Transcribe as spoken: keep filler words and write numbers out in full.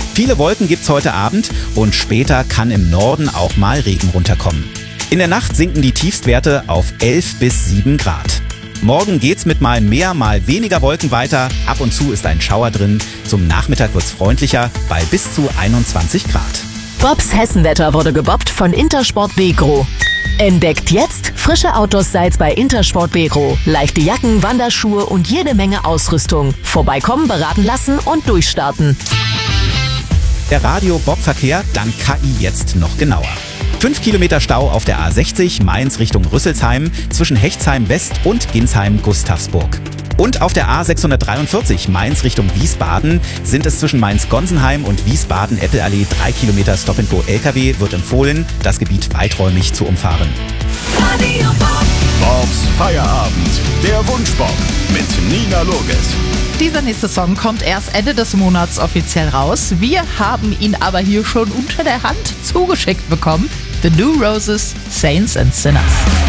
Viele Wolken gibt's heute Abend und später kann im Norden auch mal Regen runterkommen. In der Nacht sinken die Tiefstwerte auf elf bis sieben Grad. Morgen geht's mit mal mehr, mal weniger Wolken weiter. Ab und zu ist ein Schauer drin. Zum Nachmittag wird's freundlicher bei bis zu einundzwanzig Grad. Bobs Hessenwetter wurde gebobbt von Intersport Begro. Entdeckt jetzt frische Outdoor-Styles bei Intersport Begro. Leichte Jacken, Wanderschuhe und jede Menge Ausrüstung. Vorbeikommen, beraten lassen und durchstarten. Der Radio-Bob-Verkehr dank K I jetzt noch genauer. fünf Kilometer Stau auf der A sechzig Mainz Richtung Rüsselsheim zwischen Hechtsheim West und Ginsheim-Gustavsburg. Und auf der A sechshundertdreiundvierzig Mainz Richtung Wiesbaden sind es zwischen Mainz-Gonsenheim und Wiesbaden-Eppelallee drei Kilometer Stop-and-Go-L K W wird empfohlen, das Gebiet weiträumig zu umfahren. Radio Bob. Bobs Feierabend, der Wunschbob mit Nina Loges. Dieser nächste Song kommt erst Ende des Monats offiziell raus. Wir haben ihn aber hier schon unter der Hand zugeschickt bekommen. The New Roses, Saints and Sinners.